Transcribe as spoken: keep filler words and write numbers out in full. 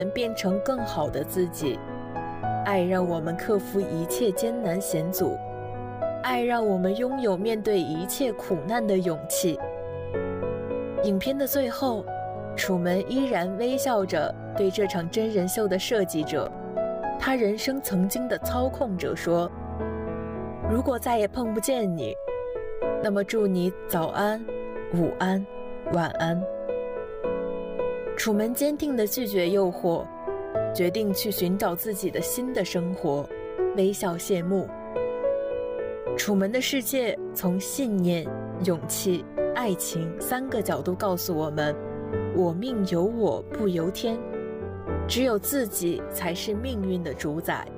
变成更好的自己。爱让我们克服一切艰难险阻，爱让我们拥有面对一切苦难的勇气。影片的最后，楚门依然微笑着对这场真人秀的设计者，他人生曾经的操控者说：如果再也碰不见你，那么祝你早安、午安、晚安。楚门坚定地拒绝诱惑，决定去寻找自己的新的生活，微笑谢幕。楚门的世界从信念、勇气、爱情三个角度告诉我们，我命由我不由天，只有自己才是命运的主宰。